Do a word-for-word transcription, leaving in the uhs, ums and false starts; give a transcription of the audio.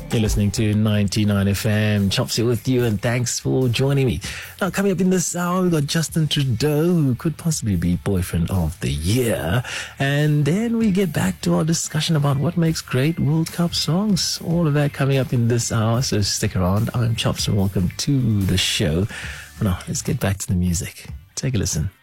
You're listening to ninety-nine F M. Chops here with you, and thanks for joining me. Now, coming up in this hour, we've got Justin Trudeau, who could possibly be boyfriend of the year. And then we get back to our discussion about what makes great World Cup songs. All of that coming up in this hour, so stick around. I'm Chops, and welcome to the show. For now, let's get back to the music. Take a listen.